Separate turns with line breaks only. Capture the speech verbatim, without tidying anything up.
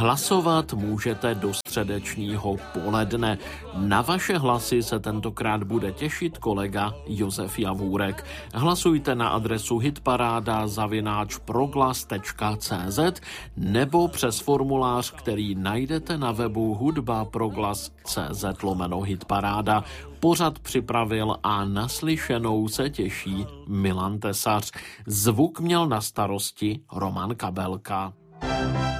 Hlasovat můžete do středečního poledne. Na vaše hlasy se tentokrát bude těšit kolega Josef Javůrek. Hlasujte na adresu hitparáda zavináč proglas tečka cé zet nebo přes formulář, který najdete na webu hudba proglas tečka cé zet lomeno hitparáda. Pořad připravil a naslyšenou se těší Milan Tesař. Zvuk měl na starosti Roman Kabelka.